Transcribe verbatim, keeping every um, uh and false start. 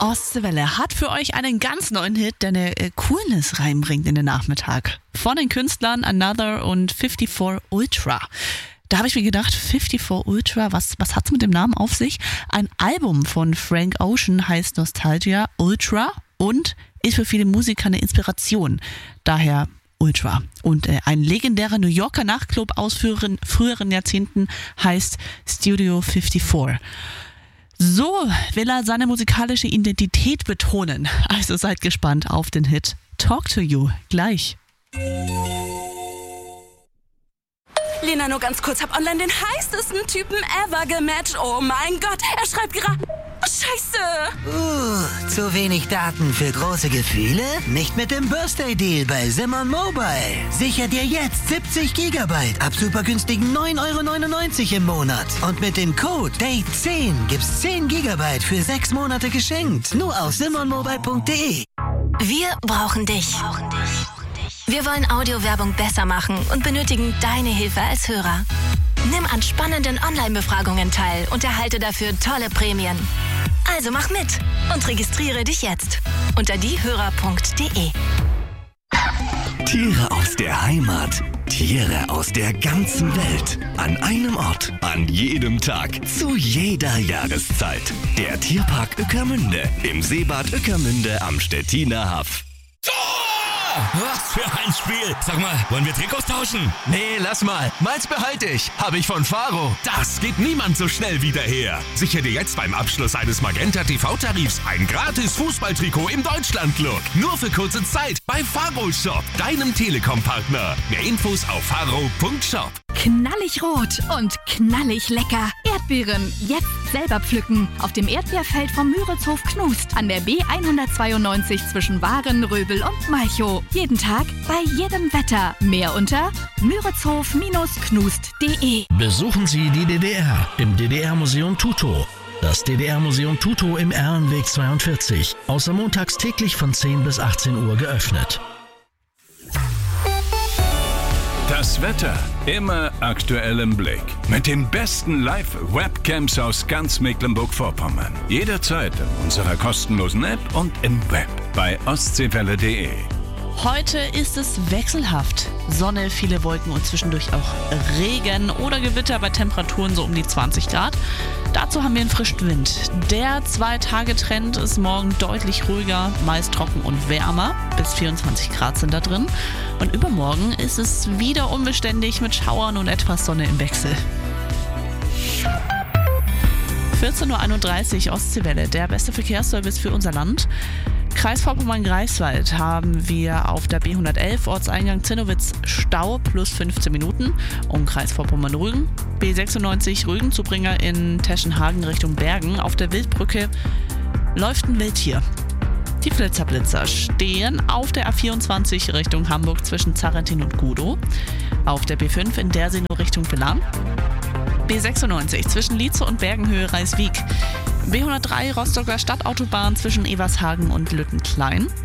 Ostwelle hat für euch einen ganz neuen Hit, der eine äh, Coolness reinbringt in den Nachmittag. Von den Künstlern Another und fifty-four Ultra. Da habe ich mir gedacht, fifty-four Ultra, was, was hat's mit dem Namen auf sich? Ein Album von Frank Ocean heißt Nostalgia Ultra und ist für viele Musiker eine Inspiration. Daher Ultra. Und äh, ein legendärer New Yorker Nachtclub aus früheren, früheren Jahrzehnten heißt Studio fifty-four. So will er seine musikalische Identität betonen. Also seid gespannt auf den Hit Talk to You gleich. Lena, nur ganz kurz, hab online den heißesten Typen ever gematcht. Oh mein Gott, er schreibt gerade... Oh, Scheiße! Uh, zu wenig Daten für große Gefühle? Nicht mit dem Birthday-Deal bei Simon Mobile. Sicher dir jetzt siebzig Gigabyte ab super günstigen neun Euro neunundneunzig im Monat. Und mit dem Code Date zehn gibt's zehn Gigabyte für sechs Monate geschenkt. Nur auf simon mobile punkt de. Wir brauchen dich. Wir wollen Audiowerbung besser machen und benötigen deine Hilfe als Hörer. Nimm an spannenden Online-Befragungen teil und erhalte dafür tolle Prämien. Also mach mit und registriere dich jetzt unter diehörer punkt de. Tiere aus der Heimat, Tiere aus der ganzen Welt. An einem Ort, an jedem Tag, zu jeder Jahreszeit. Der Tierpark Ueckermünde im Seebad Ueckermünde am Stettiner Haff. Was für ein Spiel! Sag mal, wollen wir Trikots tauschen? Nee, lass mal. Meins behalte ich. Habe ich von Faro. Das geht niemand so schnell wieder her. Sichere dir jetzt beim Abschluss eines Magenta T V-Tarifs ein gratis Fußballtrikot im Deutschland-Look. Nur für kurze Zeit bei Faro Shop, deinem Telekom-Partner. Mehr Infos auf faro punkt shop. Knallig rot und knallig lecker. Erdbeeren jetzt selber pflücken. Auf dem Erdbeerfeld vom Müritzhof Knust an der B hundertzweiundneunzig zwischen Waren, Röbel und Malchow. Jeden Tag, bei jedem Wetter. Mehr unter müritzhof knust punkt de. Besuchen Sie die D D R im D D R-Museum Tutow. Das D D R-Museum Tutow im Erlenweg zweiundvierzig. Außer montags täglich von zehn bis achtzehn Uhr geöffnet. Das Wetter immer aktuell im Blick. Mit den besten Live-Webcams aus ganz Mecklenburg-Vorpommern. Jederzeit in unserer kostenlosen App und im Web bei ostseewelle punkt de. Heute ist es wechselhaft. Sonne, viele Wolken und zwischendurch auch Regen oder Gewitter bei Temperaturen so um die zwanzig Grad. Dazu haben wir einen frischen Wind. Der Zwei-Tage-Trend ist morgen deutlich ruhiger, meist trocken und wärmer. Bis vierundzwanzig Grad sind da drin. Und übermorgen ist es wieder unbeständig mit Schauern und etwas Sonne im Wechsel. vierzehn Uhr einunddreißig Ostseewelle, der beste Verkehrsservice für unser Land. Kreis Vorpommern-Greifswald haben wir auf der B hundertelf Ortseingang Zinnowitz Stau plus fünfzehn Minuten. Umkreis Vorpommern-Rügen. B sechsundneunzig Rügen-Zubringer in Teschenhagen Richtung Bergen. Auf der Wildbrücke läuft ein Wildtier. Die Flitzerblitzer stehen auf der A vierundzwanzig Richtung Hamburg zwischen Zarrentin und Gudow. Auf der B fünf in Dersenow Richtung Villan. B sechsundneunzig zwischen Lietze und Bergenhöhe Reiswijk. B hundertdrei Rostocker Stadtautobahn zwischen Evershagen und Lüttenklein.